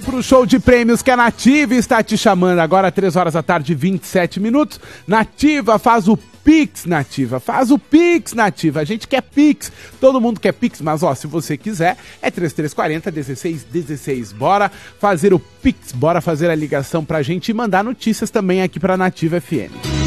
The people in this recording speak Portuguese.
pro show de prêmios que a Nativa está te chamando. Agora, 3 horas da tarde, 27 minutos. Nativa, faz o Pix, Nativa. Faz o Pix, Nativa. A gente quer Pix. Todo mundo quer Pix, mas ó, se você quiser, é 3340-1616. Bora fazer o Pix, bora fazer a ligação pra gente e mandar notícias também aqui pra Nativa FM.